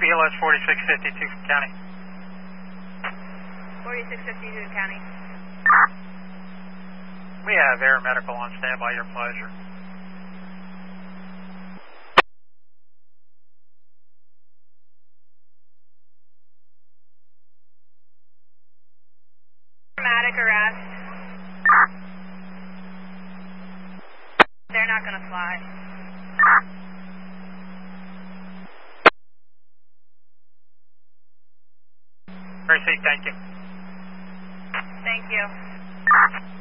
BLS 4652 County. 4652 County. We have air medical on standby, your pleasure. Dramatic arrest. They're not going to fly. Very safe, thank you. Thank you.